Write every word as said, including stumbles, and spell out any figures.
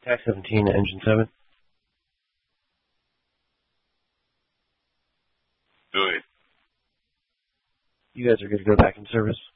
Tac seventeen, engine seven. Good. You guys are good to go back in service.